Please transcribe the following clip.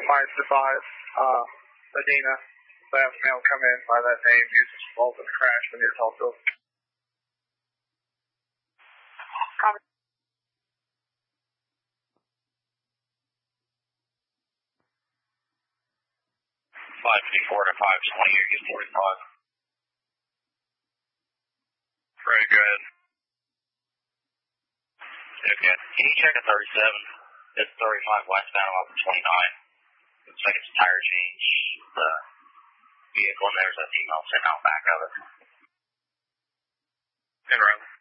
minus the 5, Medina. So I have a male come in by that name, uses involved in a crash near Tulsa. 554 to 520, you get 45. Very good. Okay. Can you check a 37? It's 35 westbound off of 29. Looks like it's a tire change. The vehicle, and there's a female sitting out back of it. In row.